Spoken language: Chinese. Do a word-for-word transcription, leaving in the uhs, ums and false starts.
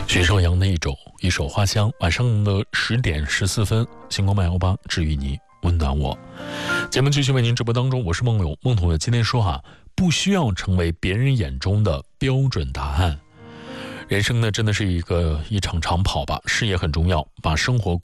许绍洋的一首一首花香，晚上的十点十四分，星光漫游吧，治愈你，温暖我。节目继续为您直播当中，我是梦友。梦同学今天说哈、啊，不需要成为别人眼中的标准答案。人生呢，真的是一个一场长跑吧，事业很重要，把生活过